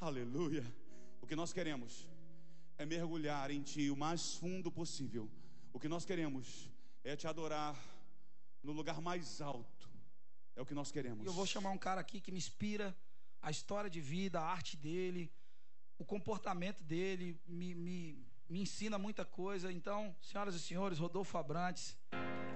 Aleluia. O que nós queremos é mergulhar em Ti o mais fundo possível. O que nós queremos é Te adorar no lugar mais alto. É o que nós queremos. Eu vou chamar um cara aqui que me inspira, a história de vida, a arte dele, o comportamento dele, me ensina muita coisa. Então, senhoras e senhores, Rodolfo Abrantes.